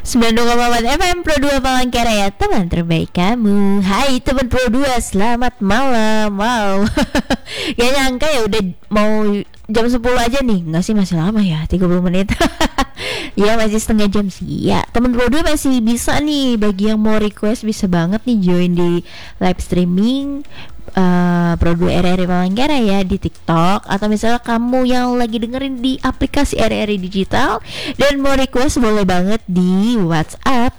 92,4 FM Pro 2 Palangkaraya, teman terbaik kamu. Hai teman Pro 2, selamat malam. Wow. Gak nyangka ya udah mau jam 10 aja nih. Nggak sih, masih lama ya, 30 menit. Ya masih setengah jam sih. Ya teman Pro 2 masih bisa nih. Bagi yang mau request bisa banget nih join di live streaming Pro 2 RRI Palangkaraya di TikTok, atau misalnya kamu yang lagi dengerin di aplikasi RRI Digital dan mau request boleh banget di WhatsApp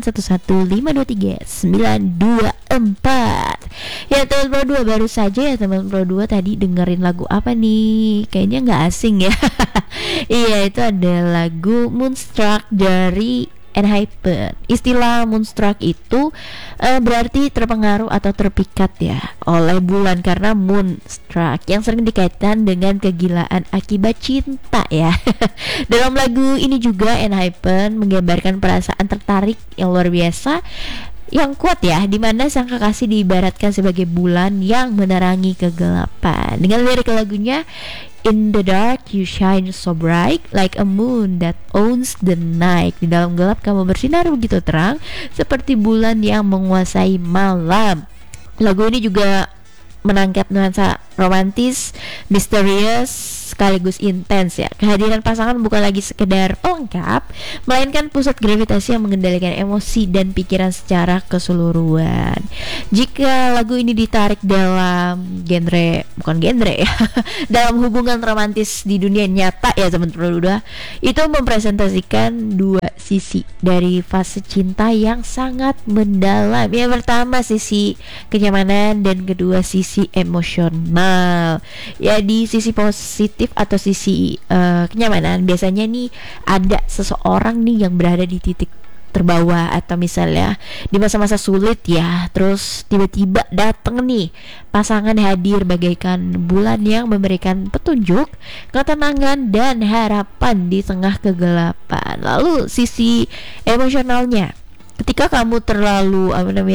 0811-924. Ya teman Pro 2, baru saja ya teman Pro 2 tadi dengerin lagu apa nih? Kayaknya nggak asing ya. Iya, itu ada lagu Moonstruck dari Enhypen. Istilah Moonstruck itu berarti terpengaruh atau terpikat ya oleh bulan, karena Moonstruck yang sering dikaitkan dengan kegilaan akibat cinta ya. Dalam lagu ini juga Enhypen menggambarkan perasaan tertarik yang luar biasa, yang kuat ya, dimana sang kekasih diibaratkan sebagai bulan yang menerangi kegelapan. Dengan lirik lagunya, "In the dark you shine so bright, like a moon that owns the night." Di dalam gelap kamu bersinar begitu terang, seperti bulan yang menguasai malam. Lagu ini juga menangkap nuansa romantis, misterius, sekaligus intens ya. Kehadiran pasangan bukan lagi sekedar pelengkap, melainkan pusat gravitasi yang mengendalikan emosi dan pikiran secara keseluruhan. Jika lagu ini ditarik dalam genre ya, dalam hubungan romantis di dunia nyata ya teman-teman, udah itu mempresentasikan dua sisi dari fase cinta yang sangat mendalam. Yang pertama sisi kenyamanan dan kedua sisi emosional. Ya, di sisi positif atau sisi kenyamanan, biasanya nih ada seseorang nih yang berada di titik terbawah, atau misalnya di masa-masa sulit ya, terus tiba-tiba datang nih pasangan hadir bagaikan bulan yang memberikan petunjuk, ketenangan dan harapan di tengah kegelapan. Lalu sisi emosionalnya, ketika kamu terlalu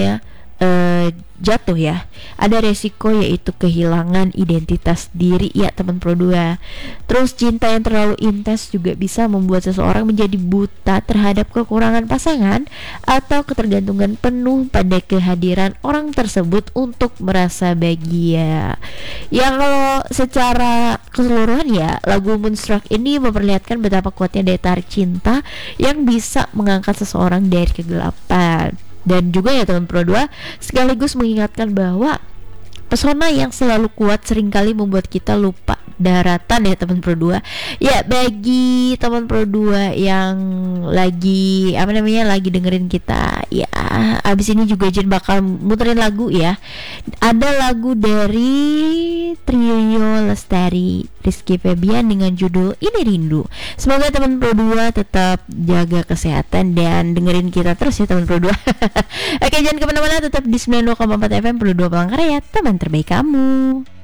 jatuh ya, ada resiko yaitu kehilangan identitas diri ya teman Pro 2. Terus cinta yang terlalu intens juga bisa membuat seseorang menjadi buta terhadap kekurangan pasangan atau ketergantungan penuh pada kehadiran orang tersebut untuk merasa bahagia. Ya, kalau secara keseluruhan ya, lagu Moonstruck ini memperlihatkan betapa kuatnya daya tarik cinta yang bisa mengangkat seseorang dari kegelapan. Dan juga ya teman Pro 2, sekaligus mengingatkan bahwa pesona yang selalu kuat seringkali membuat kita lupa daratan ya teman Pro 2. Ya, bagi teman Pro 2 yang lagi lagi dengerin kita, ya abis ini juga Jen bakal muterin lagu ya. Ada lagu dari Trio Lestari Rizky Febian dengan judul Ini Rindu. Semoga teman Pro 2 tetap jaga kesehatan dan dengerin kita terus ya teman Pro 2. Oke, jangan kemana-mana, tetap di 92,4 FM Pro 2 Palangkaraya, teman terbaik kamu.